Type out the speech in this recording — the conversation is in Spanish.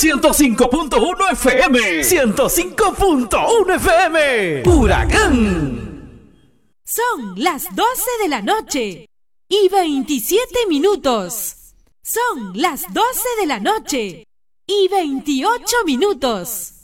105.1 FM. 105.1 FM. Huracán. Son las 12 de la noche y 27 minutos. Son las 12 de la noche y 28 minutos.